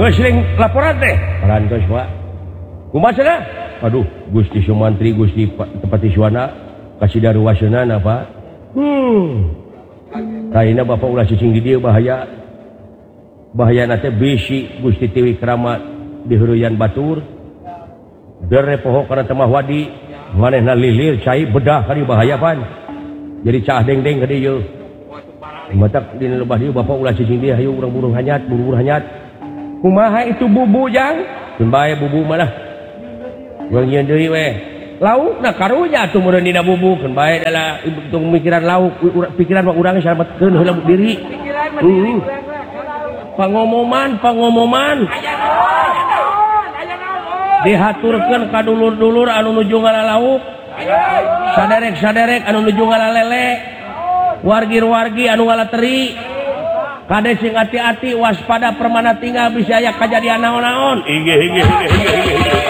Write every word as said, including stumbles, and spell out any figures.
laporan teh Aduh Gusti Sumantri Gusti Tepatiwana kasih daruwasanana Pak hmm Bapak ulah cicing di dia bahaya bahaya nate bisi Gusti Tiwi Kramat di Huruyan Batur dere pohok karena temah wadi manehna lilir cai bedah kali bahaya pan jadi cah deng-deng ka dieu matak dina lebah dieu Bapak ulah cicing dia hayu urang burung hanyat burung hanyat kumaha itu bubu jang tun bae bubu mah lah urang nyieun deui we lauk na karunya atuh meureun dina bubu keun bae adalah hitung mikiran lauk pikiran mah urang salametkeun heula diri heeh pangomoman pangomoman dihaturkeun ka dulur-dulur anu nuju ngalalauk saderek-saderek anu nuju ngalalele wargi-wargi anu ngalateri kade sing hati-hati waspada permana tinggal bisa aya kajadian naon-naon inggih inggih inggih